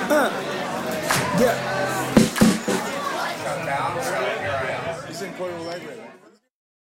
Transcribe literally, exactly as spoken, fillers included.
Yeah. Shut down, so here I am. It's in Puerto Alegre.